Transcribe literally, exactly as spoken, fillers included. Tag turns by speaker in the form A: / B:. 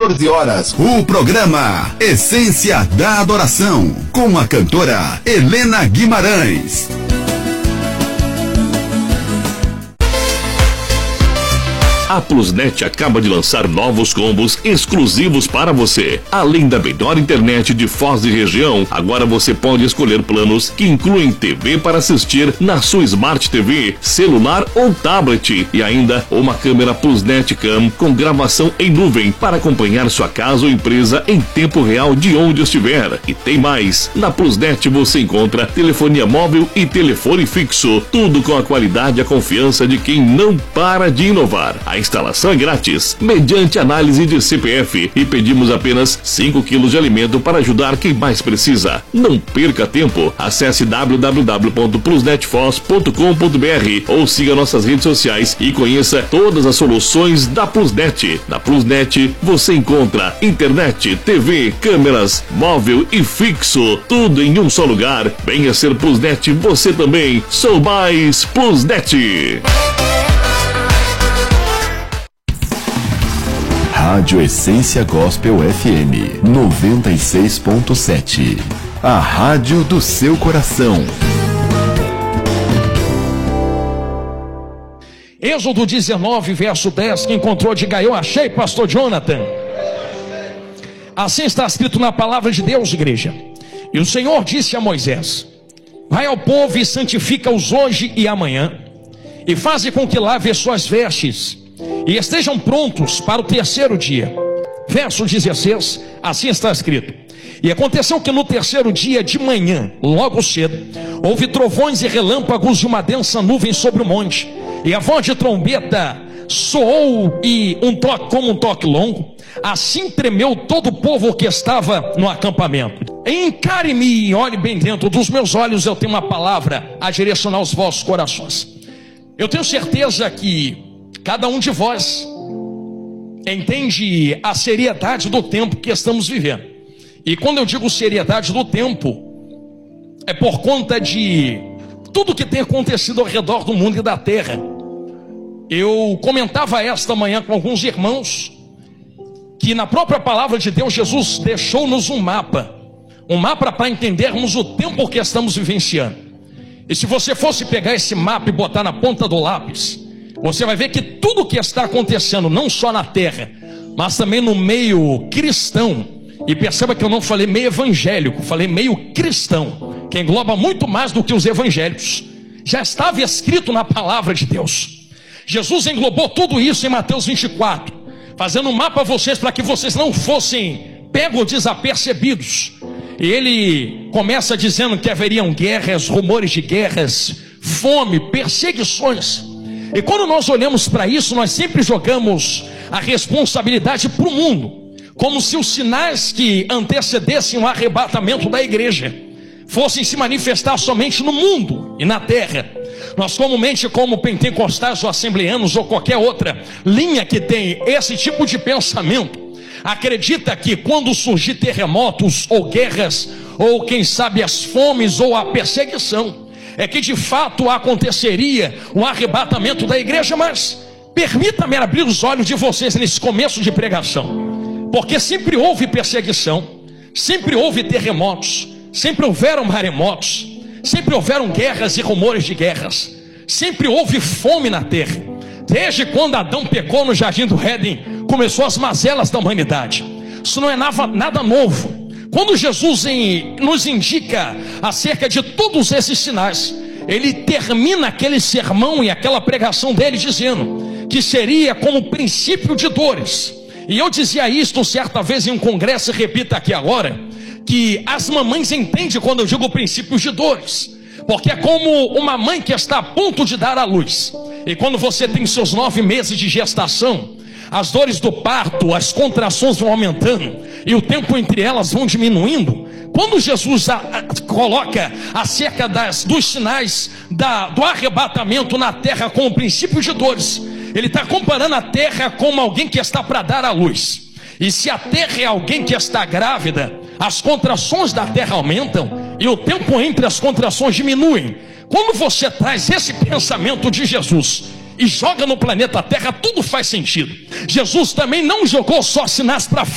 A: quatorze horas. O programa Essência da Adoração, com a cantora Helena Guimarães.
B: A Plusnet acaba de lançar novos combos exclusivos para você. Além da melhor internet de Foz e região, agora você pode escolher planos que incluem T V para assistir na sua Smart T V, celular ou tablet, e ainda uma câmera Plusnet Cam com gravação em nuvem para acompanhar sua casa ou empresa em tempo real de onde estiver. E tem mais! Na Plusnet você encontra telefonia móvel e telefone fixo, tudo com a qualidade e a confiança de quem não para de inovar. A instalação é grátis, mediante análise de C P F, e pedimos apenas cinco quilos de alimento para ajudar quem mais precisa. Não perca tempo, acesse w w w ponto plusnetfoz ponto com ponto b r ou siga nossas redes sociais e conheça todas as soluções da Plusnet. Na Plusnet você encontra internet, T V, câmeras, móvel e fixo, tudo em um só lugar. Venha ser Plusnet você também. Sou mais Plusnet.
C: Rádio Essência Gospel F M noventa e seis ponto sete. A rádio do seu coração.
D: Êxodo dezenove, verso dez, que encontrou, diga: eu achei, pastor Jonathan. Assim está escrito na palavra de Deus, igreja. E o Senhor disse a Moisés: vai ao povo e santifica-os hoje e amanhã, e faze com que lave as suas vestes, e estejam prontos para o terceiro dia. Verso dezesseis, assim está escrito: e aconteceu que no terceiro dia de manhã, logo cedo, houve trovões e relâmpagos e uma densa nuvem sobre o monte, e a voz de trombeta soou, e um toque como um toque longo. Assim tremeu todo o povo que estava no acampamento. Encare-me e olhe bem dentro dos meus olhos, eu tenho uma palavra a direcionar os vossos corações. Eu tenho certeza que cada um de vós entende a seriedade do tempo que estamos vivendo. E quando eu digo seriedade do tempo, é por conta de tudo que tem acontecido ao redor do mundo e da terra. Eu comentava esta manhã com alguns irmãos que na própria palavra de Deus, Jesus deixou-nos um mapa. Um mapa para entendermos o tempo que estamos vivenciando. E se você fosse pegar esse mapa e botar na ponta do lápis, você vai ver que tudo o que está acontecendo, não só na terra, mas também no meio cristão, e perceba que eu não falei meio evangélico, falei meio cristão, que engloba muito mais do que os evangélicos, já estava escrito na palavra de Deus. Jesus englobou tudo isso em Mateus vinte e quatro, fazendo um mapa a vocês para que vocês não fossem pegos desapercebidos. E ele começa dizendo que haveriam guerras, rumores de guerras, fome, perseguições. E quando nós olhamos para isso, nós sempre jogamos a responsabilidade para o mundo, como se os sinais que antecedessem o arrebatamento da igreja fossem se manifestar somente no mundo e na terra. Nós comumente, como pentecostais ou assembleanos ou qualquer outra linha que tem esse tipo de pensamento, acredita que quando surgir terremotos ou guerras, ou quem sabe as fomes ou a perseguição, é que de fato aconteceria o arrebatamento da igreja. Mas permita-me abrir os olhos de vocês nesse começo de pregação, porque sempre houve perseguição, sempre houve terremotos, sempre houveram maremotos, sempre houveram guerras e rumores de guerras, sempre houve fome na terra. Desde quando Adão pecou no jardim do Éden, começou as mazelas da humanidade. Isso não é nada, nada novo. Quando Jesus em, nos indica acerca de todos esses sinais, ele termina aquele sermão e aquela pregação dele dizendo que seria como princípio de dores. E eu dizia isto certa vez em um congresso, e repito aqui agora, que as mamães entendem quando eu digo princípios de dores, porque é como uma mãe que está a ponto de dar à luz, e quando você tem seus nove meses de gestação, as dores do parto, as contrações vão aumentando, e o tempo entre elas vão diminuindo. Quando Jesus a, a, coloca acerca das, dos sinais da, do arrebatamento na terra com o princípio de dores, ele está comparando a terra como alguém que está para dar à luz. E se a terra é alguém que está grávida, as contrações da terra aumentam e o tempo entre as contrações diminuem. Quando você traz esse pensamento de Jesus e joga no planeta Terra, tudo faz sentido. Jesus também não jogou só sinais para